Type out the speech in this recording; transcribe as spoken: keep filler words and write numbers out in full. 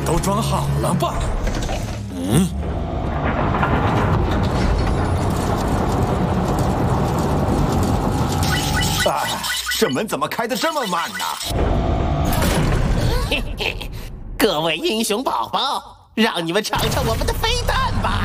都装好了吧？嗯。 啊，这门怎么开得这么慢呢？ 嘿嘿，各位英雄宝宝，让你们尝尝我们的飞弹。